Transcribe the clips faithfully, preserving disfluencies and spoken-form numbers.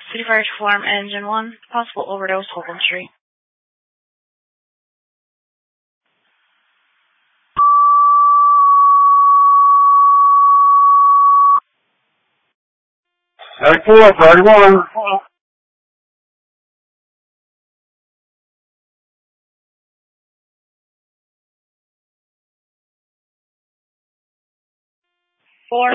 City Fire Alarm Engine one, possible overdose, Holcomb Street. Act four, priority one. Four.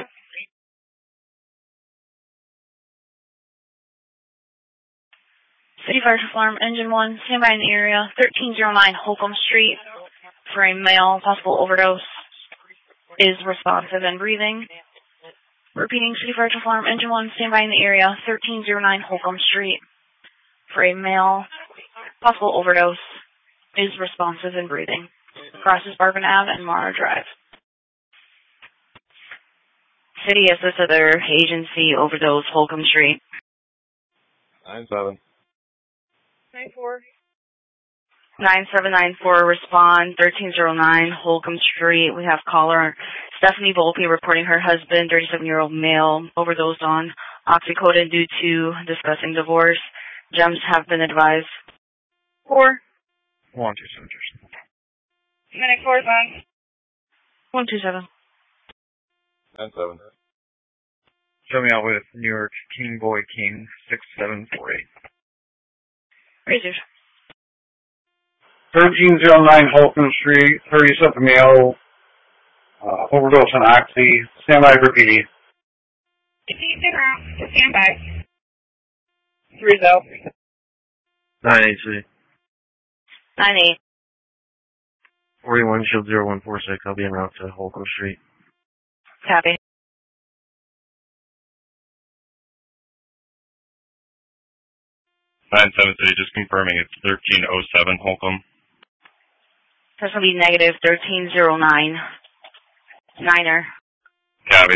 City Fire Alarm Engine one, stand by in the area, thirteen oh nine Holcomb Street, for a male, possible overdose, is responsive and breathing. Repeating, City Fire Alarm Engine one, stand by in the area, thirteen oh nine Holcomb Street, for a male, possible overdose, is responsive and breathing. Crosses Bourbon Avenue and Mara Drive. City is this other agency, overdose, Holcomb Street. nine seven. nine four. nine seven nine four, respond, thirteen oh nine Holcomb Street. We have caller Stephanie Volpe reporting her husband, thirty-seven-year-old male, overdosed on oxycodone due to discussing divorce. Gems have been advised. Four. One, two, seven, two. Minute four, five. One, two, seven. nine seven. Show me out with New York King Boy King, six seven four eight. Razors. thirteen oh nine Holcomb Street, thirty-seven male, uh, overdose on oxy. Stand by for P D. Stand by. Three zero. nine eight C. Nine eight. forty-one Shield zero one four six. I'll be en route to Holcomb Street. Copy. nine seven City, just confirming it's thirteen oh seven Holcomb. That's going to be negative thirteen oh nine. Niner. Copy.